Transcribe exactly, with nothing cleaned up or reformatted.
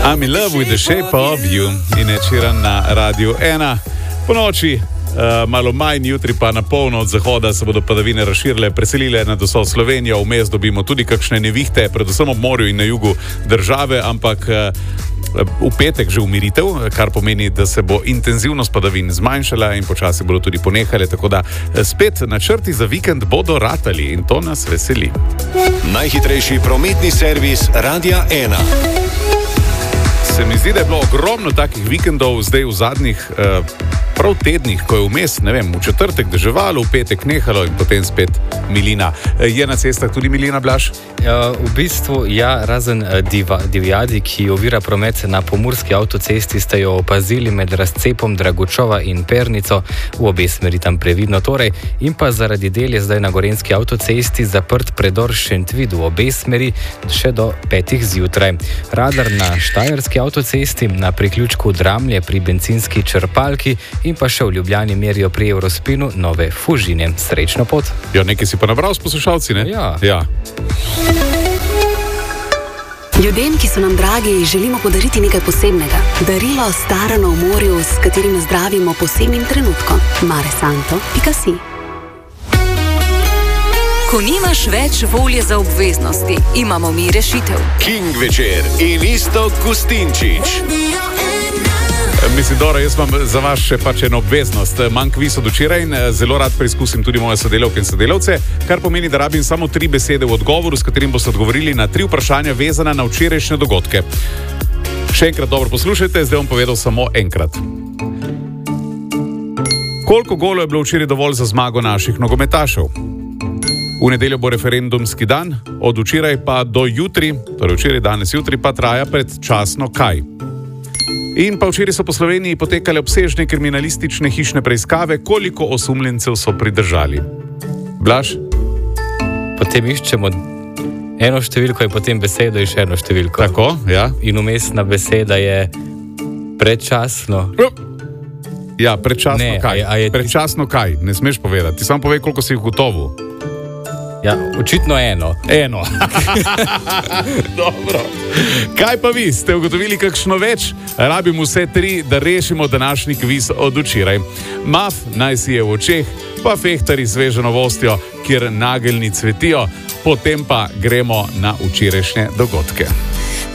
I'm in love with the shape of you in Ed Sheeran na Radiu ena. Po noči, uh, malo manj, jutri pa na polno od zahoda se bodo padavine razširile, preselile nad vso Slovenijo. Vmes dobimo tudi kakšne nevihte, predvsem ob morju in na jugu države, ampak uh, v petek že umiritev, kar pomeni, da se bo intenzivnost padavin zmanjšala in počasi bodo tudi ponehale, tako da spet načrti za vikend bodo ratali in to nas veseli. Najhitrejši prometni servis Radia ena. Se mi zdi, da je bilo ogromno takih vikendov zdaj v zadnjih eh, prav tednih, ko je vmes, ne vem, v četrtek deževalo, v petek nehalo in potem spet milina. Je na cestah tudi milina, Blaž? Ja, v bistvu, ja, razen diva, divjadi, ki ovira promet na pomurski avtocesti, ste jo opazili med razcepom Dragočova in Pernico, v obe smeri tam previdno torej, in pa zaradi del je zdaj na gorenjski avtocesti zaprt predor Šentvid v obe smeri še do petih zjutraj. Radar na štajerski avtocesti na priključku Dramlje pri bencinski črpalki in pa še v Ljubljani merijo pri Eurospinu nove Fužine. Srečno pot. Ja, nekaj si pa nabral s poslušalci, ne? Ja. Ja. Ljudem, ki so nam dragi, želimo podariti nekaj posebnega. Darilo starano v morju, s katerim zdravimo posebnim trenutkom. mare santo pika si. Ko nimaš več volje za obveznosti, imamo mi rešitev. King večer in Iztok Gustinčič. Mislim, Dora, jaz imam za vas še pač eno obveznost. Manj kviz od včeraj in zelo rad preizkusim tudi moje sodelavke in sodelavce, kar pomeni, da rabim samo tri besede v odgovoru, s katerim boste odgovorili na tri vprašanja vezana na včerajšnje dogodke. Še enkrat dobro poslušajte, zdaj bom povedal samo enkrat. Koliko golov je bilo včeraj dovolj za zmago naših nogometašev? V nedeljo bo referendumski dan, od včeraj pa do jutri, torej včeraj, danes, jutri pa traja predčasno kaj? In pa včeraj so po Sloveniji potekale obsežne kriminalistične hišne preiskave, koliko osumljencev so pridržali. Blaž? Potem iščemo eno številko in potem besedo in še eno številko. Tako, ja. In umestna beseda je predčasno. Ja, predčasno Ne, kaj? a je- a je- Predčasno kaj? Ne smeš povedati. Ti samo povej, koliko si jih gotovo. Ja, očitno eno. Eno. Dobro. Kaj pa vi? Ste ugotovili kakšno več? Rabim vse tri, da rešimo današnji kviz od včeraj. Maf naj si je v očeh, pa fehtari sveže novostjo, kjer nageljni cvetijo, potem pa gremo na včerajšnje dogodke.